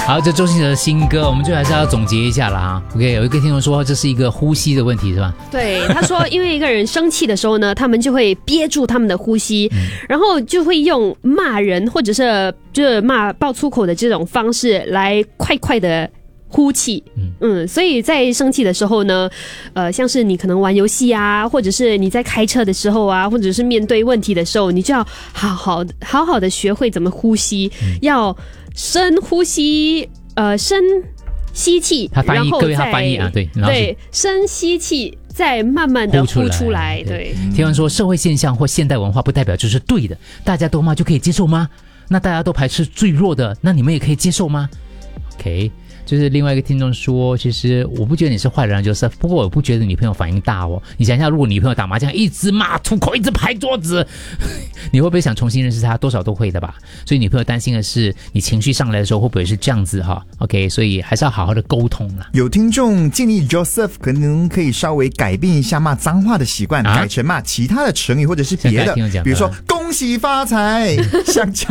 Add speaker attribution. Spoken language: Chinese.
Speaker 1: 好，这周星驰的新歌，我们就还是要总结一下啦哈。OK， 有一个听众说这是一个呼吸的问题是吧？
Speaker 2: 对，他说因为一个人生气的时候呢，他们就会憋住他们的呼吸，然后就会用骂人或者是就是爆粗口的这种方式来快快的呼气。所以在生气的时候呢，像是你可能玩游戏啊，或者是你在开车的时候啊，或者是面对问题的时候，你就要好好的学会怎么呼吸，要深呼吸，深吸气，
Speaker 1: 他翻译，各位他翻译啊，
Speaker 2: 对，深吸气，再慢慢的呼出来。对，
Speaker 1: 听完说社会现象或现代文化不代表就是对的，大家都骂就可以接受吗？那大家都排斥最弱的，那你们也可以接受吗 ？OK。就是另外一个听众说，其实我不觉得你是坏人Joseph，不过我不觉得女朋友反应大哦。你想一下，如果女朋友打麻将一直骂吐口，一直拍桌子，你会不会想重新认识她？多少都会的吧。所以女朋友担心的是你情绪上来的时候会不会是这样子哈 ？OK， 所以还是要好好的沟通啦。
Speaker 3: 有听众建议 Joseph 可能可以稍微改变一下骂脏话的习惯，改成骂其他的成语或者是别的，比如说恭喜发财、香蕉